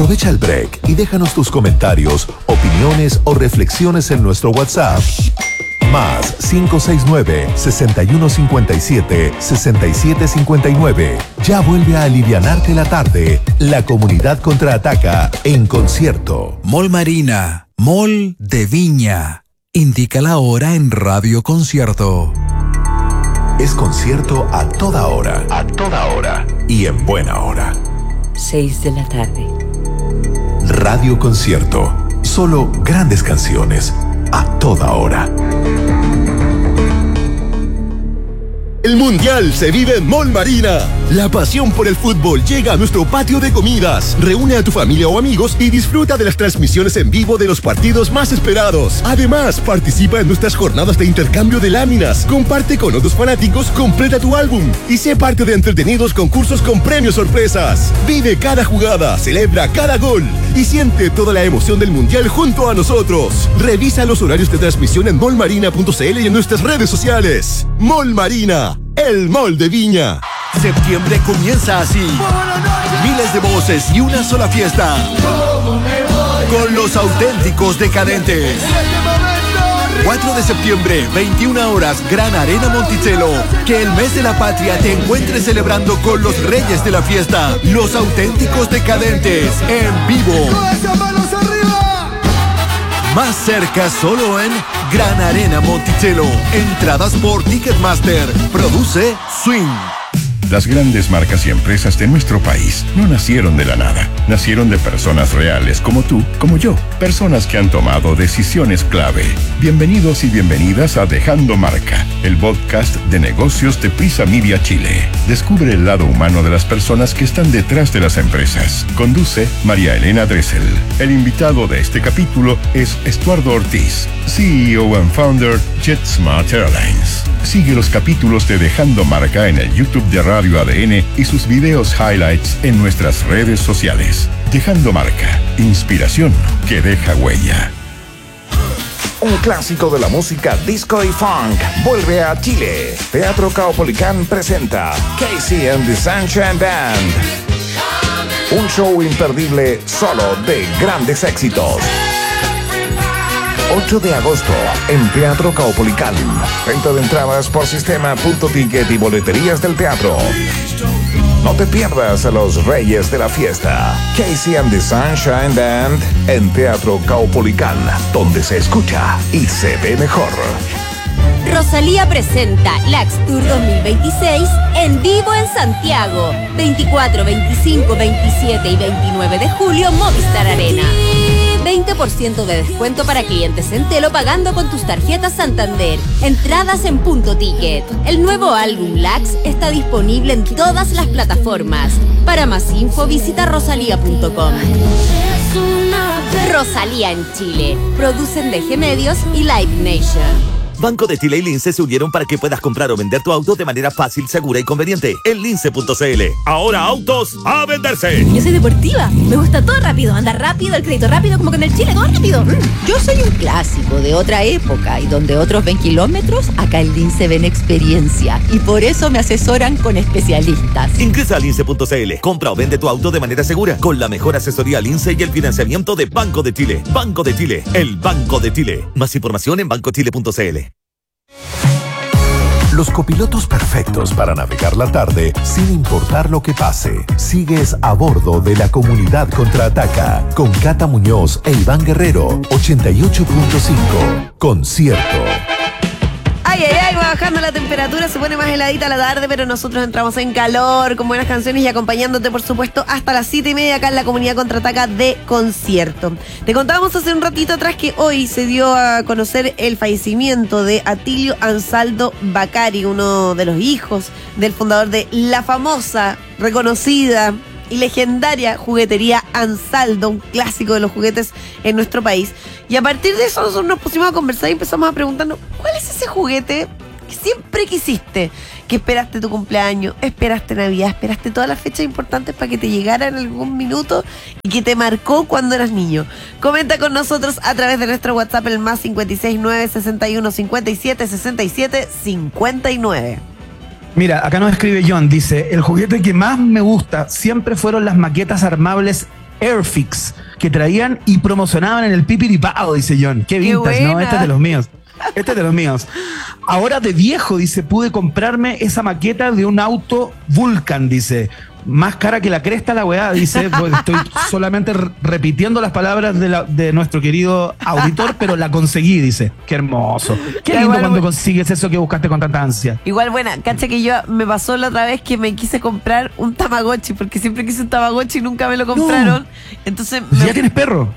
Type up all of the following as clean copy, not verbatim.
Aprovecha el break y déjanos tus comentarios, opiniones o reflexiones en nuestro WhatsApp. Más 569-6157-6759. Ya vuelve a alivianarte la tarde. La comunidad contraataca en concierto. Mall Marina, Mall de Viña. Indica la hora en Radio Concierto. Es concierto a toda hora. A toda hora. Y en buena hora. 6 de la tarde. Radio Concierto. Solo grandes canciones. A toda hora. El Mundial se vive en Mall Marina. La pasión por el fútbol llega a nuestro patio de comidas. Reúne a tu familia o amigos y disfruta de las transmisiones en vivo de los partidos más esperados. Además, participa en nuestras jornadas de intercambio de láminas. Comparte con otros fanáticos, completa tu álbum y sé parte de entretenidos concursos con premios sorpresas. Vive cada jugada, celebra cada gol y siente toda la emoción del Mundial junto a nosotros. Revisa los horarios de transmisión en mallmarina.cl y en nuestras redes sociales. Mall Marina, el mall de Viña. Septiembre comienza así. Miles de voces y una sola fiesta. Con los auténticos decadentes. 4 de septiembre, 21 horas, Gran Arena Monticello. Que el mes de la patria te encuentre celebrando con los reyes de la fiesta. Los auténticos decadentes, en vivo. Más cerca solo en Gran Arena Monticello. Entradas por Ticketmaster. Produce Swing. Las grandes marcas y empresas de nuestro país no nacieron de la nada. Nacieron de personas reales como tú, como yo. Personas que han tomado decisiones clave. Bienvenidos y bienvenidas a Dejando Marca, el podcast de negocios de Prisa Media Chile. Descubre el lado humano de las personas que están detrás de las empresas. Conduce María Elena Dressel. El invitado de este capítulo es Estuardo Ortiz, CEO and founder JetSmart Airlines. Sigue los capítulos de Dejando Marca en el YouTube de Radio ADN y sus videos highlights en nuestras redes sociales. Dejando Marca, inspiración que deja huella. Un clásico de la música disco y funk vuelve a Chile. Teatro Caupolicán presenta Casey and the Sunshine Band. Un show imperdible solo de grandes éxitos. 8 de agosto en Teatro Caupolicán. Venta de entradas por sistema.ticket y boleterías del teatro. No te pierdas a los reyes de la fiesta. Casey and the Sunshine Band en Teatro Caupolicán, donde se escucha y se ve mejor. Rosalía presenta Lax Tour 2026 en vivo en Santiago. 24, 25, 27 y 29 de julio, Movistar Arena. 20% de descuento para clientes Entelo pagando con tus tarjetas Santander. Entradas en Punto Ticket. El nuevo álbum Lax está disponible en todas las plataformas. Para más info visita rosalía.com. Rosalía en Chile. Producen DG Medios y Live Nation. Banco de Chile y Lince se unieron para que puedas comprar o vender tu auto de manera fácil, segura y conveniente en lince.cl. Ahora autos a venderse. Yo soy deportiva, me gusta todo rápido, andar rápido, el crédito rápido, como con el Chile, todo rápido. Yo soy un clásico de otra época y donde otros ven kilómetros, acá en Lince ven experiencia y por eso me asesoran con especialistas. Ingresa a lince.cl, compra o vende tu auto de manera segura con la mejor asesoría Lince y el financiamiento de Banco de Chile. Banco de Chile, el Banco de Chile. Más información en bancochile.cl. Los copilotos perfectos para navegar la tarde sin importar lo que pase. Sigues a bordo de la comunidad contraataca con Cata Muñoz e Iván Guerrero. 88.5. Concierto. Ay, ay, ay, va bajando la temperatura, se pone más heladita la tarde, pero nosotros entramos en calor, con buenas canciones y acompañándote, por supuesto, hasta las 7:30 acá en la comunidad contraataca de concierto. Te contábamos hace un ratito atrás que hoy se dio a conocer el fallecimiento de Atilio Ansaldo Bacari, uno de los hijos del fundador de la famosa, reconocida y legendaria juguetería Ansaldo, un clásico de los juguetes en nuestro país. Y a partir de eso nosotros nos pusimos a conversar y empezamos a preguntarnos, ¿cuál es ese juguete que siempre quisiste? Que esperaste tu cumpleaños, esperaste Navidad, esperaste todas las fechas importantes para que te llegara en algún minuto y que te marcó cuando eras niño. Comenta con nosotros a través de nuestro WhatsApp, el más 569 61 57 67 59. Mira, acá nos escribe John, dice, el juguete que más me gusta siempre fueron las maquetas armables Airfix que traían y promocionaban en el Pipiripao, dice John. Qué vintage, ¿no? Este es de los míos. Este es de los míos. Ahora de viejo, dice, pude comprarme esa maqueta de un auto Vulcan, dice. Más cara que la cresta la weá, dice. Pues estoy solamente repitiendo las palabras de nuestro querido auditor, pero la conseguí, dice. Qué hermoso. Qué lindo cuando consigues eso que buscaste con tanta ansia. Igual, buena, cacha que yo me pasó la otra vez que me quise comprar un Tamagotchi, porque siempre quise un Tamagotchi y nunca me lo compraron. No. Entonces ¿Ya tienes perro?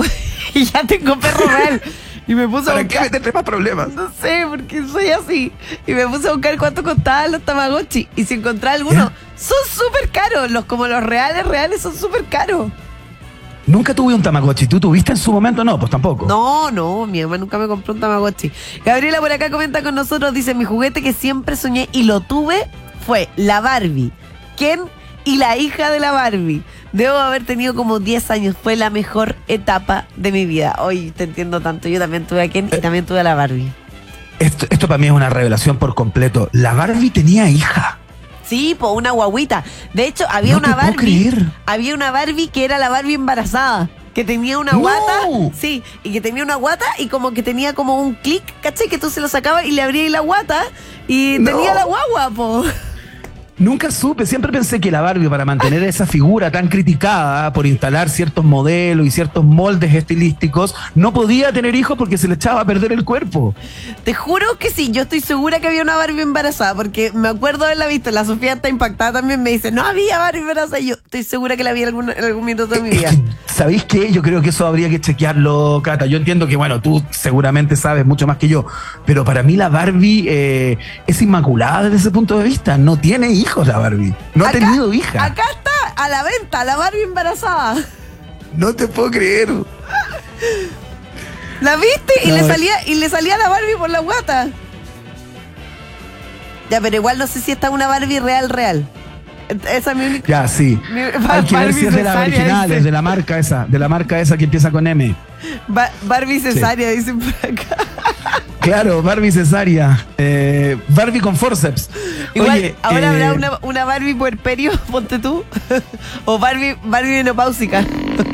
Y ya tengo perro real. Y me puse a buscar. ¿Para qué meterte más problemas? No sé, porque soy así. Y me puse a buscar cuánto costaban los Tamagotchi. Y si encontré algunos, son súper caros. Como los reales son súper caros. Nunca tuve un Tamagotchi. ¿Tú tuviste en su momento? No, pues tampoco. No, mi mamá nunca me compró un Tamagotchi. Gabriela por acá comenta con nosotros, dice, mi juguete que siempre soñé y lo tuve fue la Barbie, Ken y la hija de la Barbie. Debo haber tenido como 10 años. Fue la mejor etapa de mi vida. Hoy te entiendo tanto. Yo también tuve a Ken y también tuve a la Barbie. Esto para mí es una revelación por completo. La Barbie tenía hija. Sí, pues una guaguita. De hecho, había una Barbie que era la Barbie embarazada. Que tenía una guata. Sí, y que tenía una guata y como que tenía como un clic, ¿cachai? Que tú se lo sacabas y le abrías la guata y tenía la guagua, po. Nunca supe, siempre pensé que la Barbie, para mantener esa figura tan criticada por instalar ciertos modelos y ciertos moldes estilísticos, no podía tener hijos porque se le echaba a perder el cuerpo. Te juro que sí, yo estoy segura que había una Barbie embarazada, porque me acuerdo haberla visto. La Sofía está impactada también, me dice, no había Barbie embarazada, y yo estoy segura que la vi en algún minuto de mi vida. ¿Sabéis qué? Yo creo que eso habría que chequearlo, Cata. Yo entiendo que, bueno, tú seguramente sabes mucho más que yo, pero para mí la Barbie es inmaculada desde ese punto de vista. No tiene hijos la Barbie. No ha tenido hija. Acá está, a la venta, la Barbie embarazada. No te puedo creer. ¿La viste? Y le salía la Barbie por la guata. Ya, pero igual no sé si está una Barbie real. Esa es mi única. Ya, sí. Hay que ver si es de las originales, de la marca esa que empieza con M. Barbie cesárea, sí. Dicen por acá. Claro, Barbie cesárea. Barbie con forceps. Igual, oye, ahora habrá una Barbie puerperio, ponte tú. O Barbie menopáusica.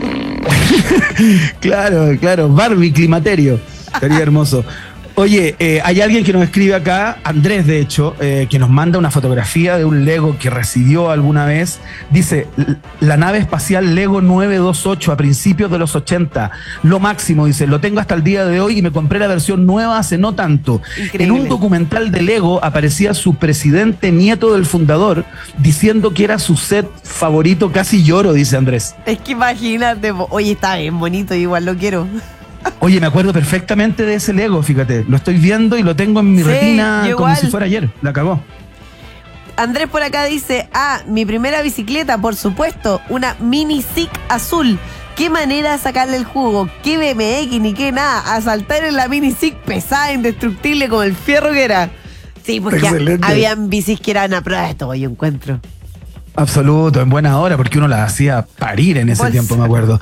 Claro, Barbie climaterio. Sería hermoso. Oye, hay alguien que nos escribe acá, Andrés de hecho, que nos manda una fotografía de un Lego que recibió alguna vez. Dice, la nave espacial Lego 928 a principios de los 80. Lo máximo, dice, lo tengo hasta el día de hoy y me compré la versión nueva hace no tanto. Increíble. En un documental de Lego aparecía su presidente, nieto del fundador, diciendo que era su set favorito. Casi lloro, dice Andrés. Es que imagínate, oye, está bien bonito, igual lo quiero. Oye, me acuerdo perfectamente de ese Lego, fíjate. Lo estoy viendo y lo tengo en mi retina como si fuera ayer. La cagó. Andrés por acá dice, mi primera bicicleta, por supuesto, una Mini Zic azul. Qué manera de sacarle el jugo. Qué BMX ni qué nada. A saltar en la Mini Zic pesada, indestructible como el fierro que era. Sí, porque habían bicis que eran a prueba de todo, yo encuentro. Absoluto, en buena hora, porque uno las hacía parir en ese tiempo, me acuerdo.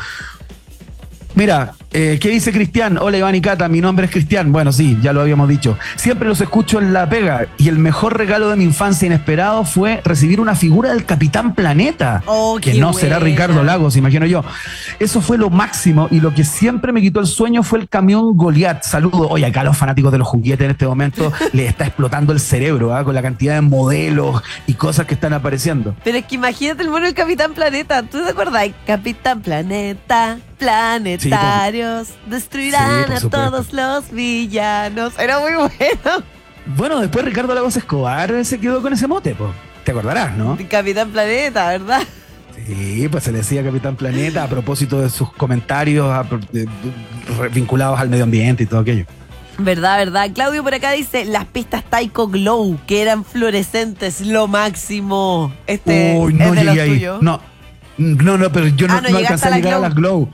Mira, ¿qué dice Cristian? Hola Iván y Cata, mi nombre es Cristian. Bueno, sí, ya lo habíamos dicho. Siempre los escucho en la pega y el mejor regalo de mi infancia inesperado fue recibir una figura del Capitán Planeta. Que no será Ricardo Lagos, imagino yo. Eso fue lo máximo y lo que siempre me quitó el sueño fue el camión Goliath. Saludos. Oye, acá a los fanáticos de los juguetes en este momento les está explotando el cerebro, con la cantidad de modelos y cosas que están apareciendo. Pero es que imagínate el mono del Capitán Planeta. ¿Tú te acordás? Capitán Planeta, planetarios, destruirán a todos los villanos. Era muy bueno. Bueno, después Ricardo Lagos Escobar se quedó con ese mote, po. Te acordarás, ¿no? Capitán Planeta, ¿verdad? Sí, pues se le decía Capitán Planeta a propósito de sus comentarios vinculados al medio ambiente y todo aquello. Verdad. Claudio por acá dice, las pistas Taiko Glow, que eran fluorescentes, lo máximo. Uy, no llegué ahí. No, pero yo no alcancé a llegar a las Glow.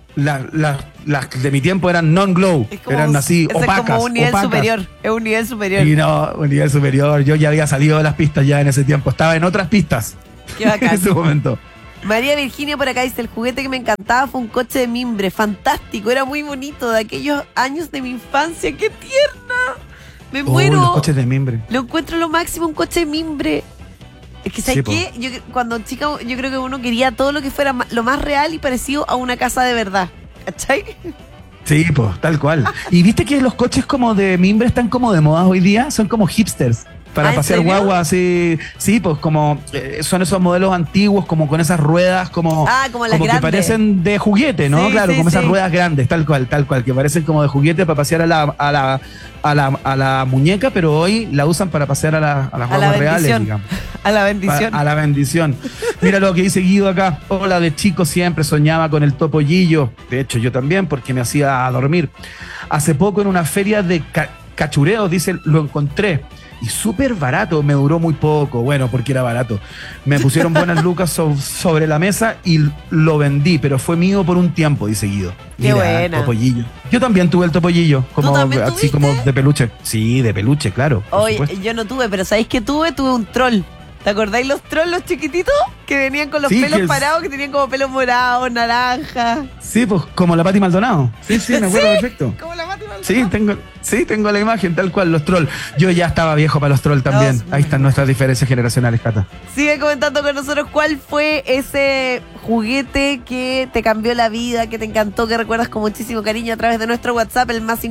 Las de mi tiempo eran non-glow, eran así opacas. Es como un nivel superior, es un nivel superior. Y no, un nivel superior. Yo ya había salido de las pistas ya en ese tiempo, estaba en otras pistas. Qué bacán. En ese momento. María Virginia por acá dice, el juguete que me encantaba fue un coche de mimbre, fantástico, era muy bonito, de aquellos años de mi infancia, qué tierna. Me muero. Los coches de mimbre. Lo encuentro lo máximo, un coche de mimbre. Es que ¿sabes qué? Cuando chica, yo creo que uno quería todo lo que fuera lo más real y parecido a una casa de verdad. ¿Cachai? Sí, pues, tal cual. Y viste que los coches como de mimbre están como de moda hoy día, son como hipsters. Para pasear guagua así, sí, pues como son esos modelos antiguos, como con esas ruedas, como que parecen de juguete, ¿no? Sí, claro, sí, como esas ruedas grandes, tal cual, que parecen como de juguete para pasear a la muñeca, pero hoy la usan para pasear a las guaguas reales, digamos. A la bendición. A la bendición. Mira lo que dice Guido acá. Hola, de chico siempre soñaba con el topollillo. De hecho, yo también, porque me hacía dormir. Hace poco en una feria de cachureos, dice, lo encontré. Y súper barato, me duró muy poco, bueno, porque era barato. Me pusieron buenas lucas sobre la mesa y lo vendí, pero fue mío por un tiempo, dice Guido. Qué buena. Topollillo. Yo también tuve el topollillo, como así como de peluche. Sí, de peluche, claro. Oye, yo no tuve, pero ¿sabéis qué tuve? Tuve un troll. ¿Te acordáis los trolls, los chiquititos? Que venían con los pelos parados, que tenían como pelos morados, naranja. Sí, pues como la Pati Maldonado. Sí, me acuerdo perfecto. Como la Pati Maldonado. Tengo la imagen, tal cual, los trolls. Yo ya estaba viejo para los trolls también. Ahí están nuestras diferencias generacionales, Cata. Sigue comentando con nosotros cuál fue ese juguete que te cambió la vida, que te encantó, que recuerdas con muchísimo cariño a través de nuestro WhatsApp, el más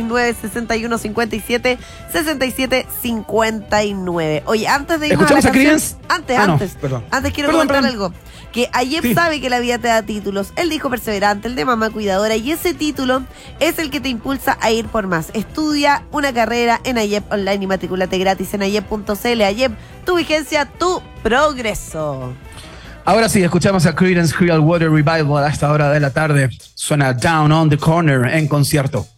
569-6157-6759. Oye, antes de irnos a la canción, antes quiero comentar algo. Que Ayep sabe que la vida te da títulos. Él dijo perseverante, el de mamá cuidadora, y ese título es el que te impulsa a ir por más. Estudia una carrera en Ayep Online y matrículate gratis en ayep.cl. Ayep, tu vigencia, tu progreso. Ahora sí, escuchamos a Creedence Clearwater Revival a esta hora de la tarde. Suena Down on the Corner en concierto.